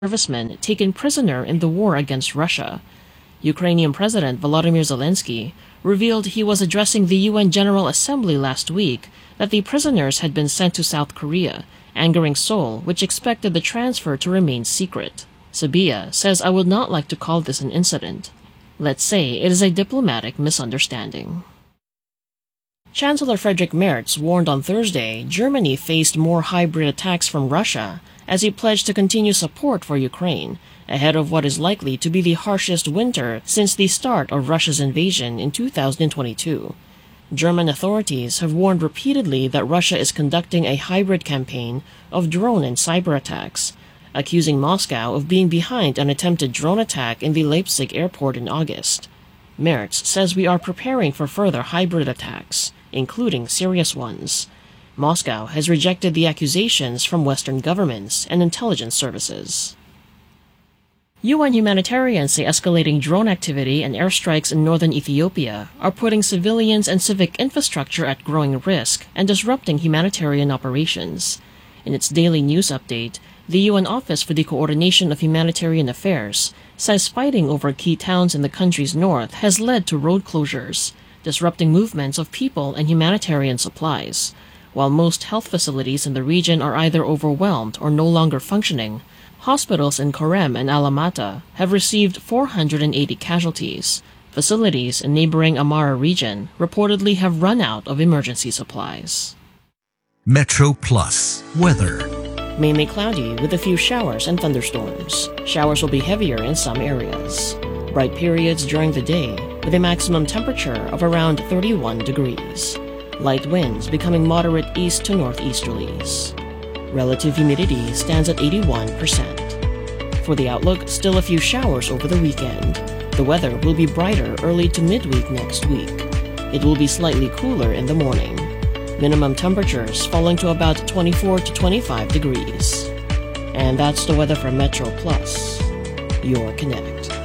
servicemen taken prisoner in the war against Russia. Ukrainian President Volodymyr Zelensky revealed he was addressing the UN General Assembly last week that the prisoners had been sent to South Korea, angering Seoul, which expected the transfer to remain secret. Sabia says, "I would not like to call this an incident. Let's say it is a diplomatic misunderstanding." Chancellor Friedrich Merz warned on Thursday Germany faced more hybrid attacks from Russia as he pledged to continue support for Ukraine, ahead of what is likely to be the harshest winter since the start of Russia's invasion in 2022. German authorities have warned repeatedly that Russia is conducting a hybrid campaign of drone and cyber attacks, accusing Moscow of being behind an attempted drone attack in the Leipzig airport in August. Merz says we are preparing for further hybrid attacks, including serious ones. Moscow has rejected the accusations from Western governments and intelligence services. UN humanitarians say escalating drone activity and airstrikes in northern Ethiopia are putting civilians and civic infrastructure at growing risk and disrupting humanitarian operations. In its daily news update, the UN Office for the Coordination of Humanitarian Affairs says fighting over key towns in the country's north has led to road closures, disrupting movements of people and humanitarian supplies. While most health facilities in the region are either overwhelmed or no longer functioning, hospitals in Korem and Alamata have received 480 casualties. Facilities in neighboring Amara region reportedly have run out of emergency supplies. Metro Plus weather. Mainly cloudy with a few showers and thunderstorms. Showers will be heavier in some areas. Bright periods during the day with a maximum temperature of around 31 degrees. Light winds becoming moderate east to northeasterlies. Relative humidity stands at 81%. For the outlook, still a few showers over the weekend. The weather will be brighter early to midweek next week. It will be slightly cooler in the morning. Minimum temperatures falling to about 24 to 25 degrees. And that's the weather from Metro Plus, your Connect.